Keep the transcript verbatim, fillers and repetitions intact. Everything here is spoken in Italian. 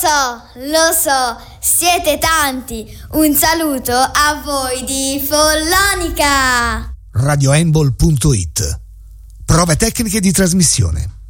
so, lo so, siete tanti. Un saluto a voi di Follonica. radioembol punto it. Prove tecniche di trasmissione.